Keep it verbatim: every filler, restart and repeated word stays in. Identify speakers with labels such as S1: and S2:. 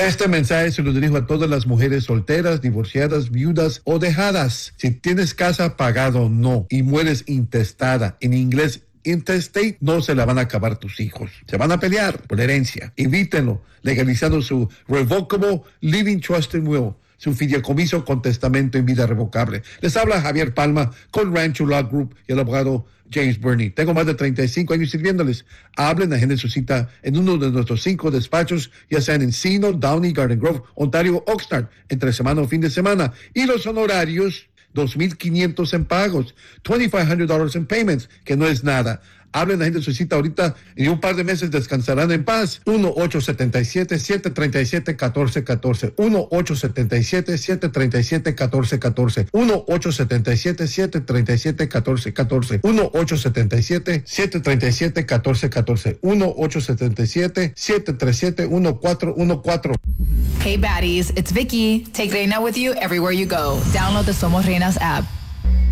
S1: Este mensaje se lo dirijo a todas las mujeres solteras, divorciadas, viudas o dejadas. Si tienes casa pagada o no y mueres intestada, en inglés intestate, no se la van a acabar tus hijos. Se van a pelear por la herencia. Evítenlo, legalizando su Revocable Living Trust and Will, su fideicomiso con testamento en vida revocable. Les habla Javier Palma con Rancho Law Group y el abogado James Burney. Tengo más de treinta y cinco años sirviéndoles. Hablen, agenden su cita en uno de nuestros cinco despachos, ya sean en Encino, Downey, Garden Grove, Ontario, Oxnard, entre semana o fin de semana. Y los honorarios, dos mil quinientos en pagos, twenty-five hundred dollars en payments, que no es nada. Hablen, agenden su cita ahorita y en un par de meses descansarán en paz. uno ocho siete siete, siete tres siete, uno cuatro uno cuatro. uno ocho siete siete, siete tres siete, uno cuatro uno cuatro. uno ocho siete siete, siete tres siete, uno cuatro uno cuatro. uno ocho siete siete, siete tres siete, uno cuatro uno cuatro. uno ocho siete siete, siete tres siete, uno cuatro uno cuatro.
S2: Hey baddies, it's Vicky. Take Reina with you everywhere you go. Download the Somos Reinas app.